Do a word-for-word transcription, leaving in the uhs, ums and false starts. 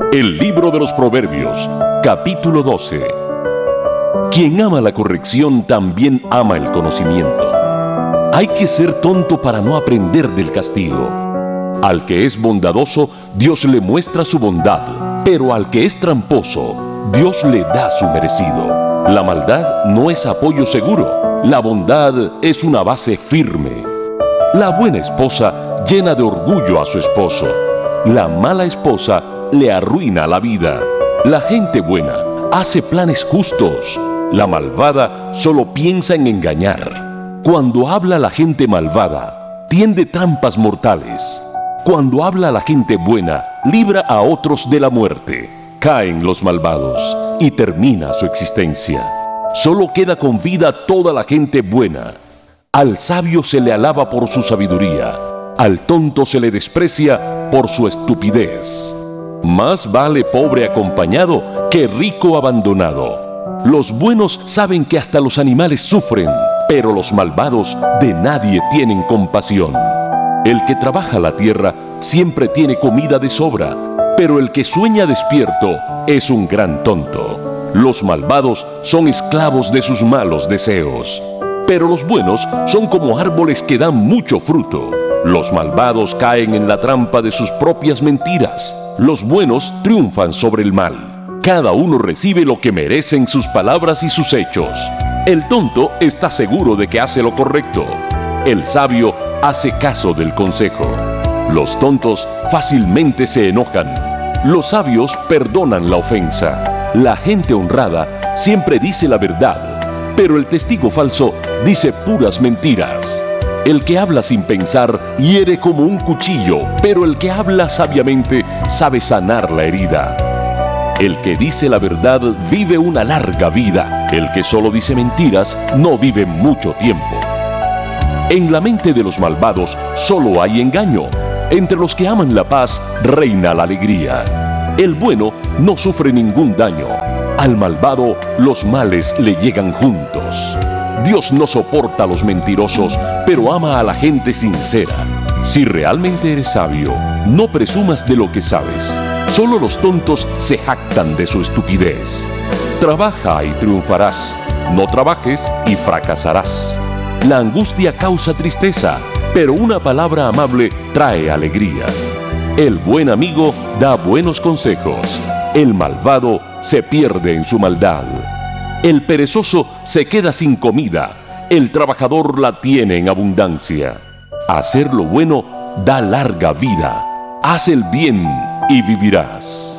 El libro de los Proverbios, capítulo doce. Quien ama la corrección también ama el conocimiento. Hay que ser tonto para no aprender del castigo. Al que es bondadoso, Dios le muestra su bondad, pero al que es tramposo, Dios le da su merecido. La maldad no es apoyo seguro, la bondad es una base firme. La buena esposa llena de orgullo a su esposo. La mala esposa le arruina la vida. La gente buena hace planes justos. La malvada solo piensa en engañar. Cuando habla la gente malvada, tiende trampas mortales. Cuando habla la gente buena, libra a otros de la muerte. Caen los malvados y termina su existencia. Solo queda con vida toda la gente buena. Al sabio se le alaba por su sabiduría. Al tonto se le desprecia por su estupidez. Más vale pobre acompañado que rico abandonado. Los buenos saben que hasta los animales sufren, pero los malvados de nadie tienen compasión. El que trabaja la tierra siempre tiene comida de sobra, pero el que sueña despierto es un gran tonto. Los malvados son esclavos de sus malos deseos, pero los buenos son como árboles que dan mucho fruto. Los malvados caen en la trampa de sus propias mentiras. Los buenos triunfan sobre el mal. Cada uno recibe lo que merecen sus palabras y sus hechos. El tonto está seguro de que hace lo correcto. El sabio hace caso del consejo. Los tontos fácilmente se enojan. Los sabios perdonan la ofensa. La gente honrada siempre dice la verdad, pero el testigo falso dice puras mentiras. El que habla sin pensar hiere como un cuchillo, pero el que habla sabiamente sabe sanar la herida. El que dice la verdad vive una larga vida. El que solo dice mentiras no vive mucho tiempo. En la mente de los malvados solo hay engaño. Entre los que aman la paz reina la alegría. El bueno no sufre ningún daño. Al malvado los males le llegan juntos. Dios no soporta a los mentirosos, pero ama a la gente sincera. Si realmente eres sabio, no presumas de lo que sabes. Solo los tontos se jactan de su estupidez. Trabaja y triunfarás. No trabajes y fracasarás. La angustia causa tristeza, pero una palabra amable trae alegría. El buen amigo da buenos consejos. El malvado se pierde en su maldad. El perezoso se queda sin comida. El trabajador la tiene en abundancia. Hacer lo bueno da larga vida. Haz el bien y vivirás.